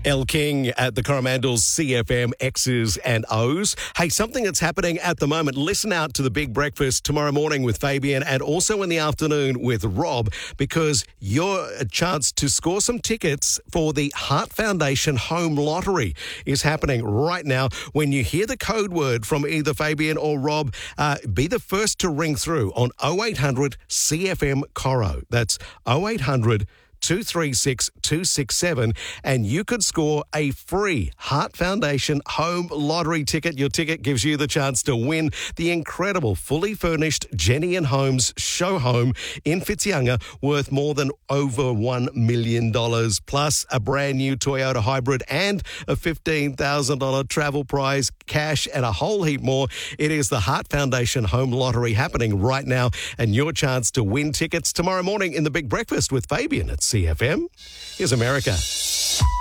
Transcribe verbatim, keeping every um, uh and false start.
El King at the Coromandels C F M X's and O's. Hey, something that's happening at the moment. Listen out to the Big Breakfast tomorrow morning with Fabian and also in the afternoon with Rob, because your chance to score some tickets for the Heart Foundation Home Lottery is happening right now. When you hear the code word from either Fabian or Rob, uh, be the first to ring through on oh eight hundred C F M Coro. That's oh eight hundred two three six two six seven, and you could score a free Heart Foundation Home Lottery ticket. Your ticket gives you the chance to win the incredible fully furnished Jenny and Holmes show home in Fitzyounga, worth more than over one million dollars, plus a brand new Toyota hybrid and a fifteen thousand dollars travel prize, cash, and a whole heap more. It is the Heart Foundation Home Lottery happening right now, and your chance to win tickets tomorrow morning in the Big Breakfast with Fabian at C F M. Here's America.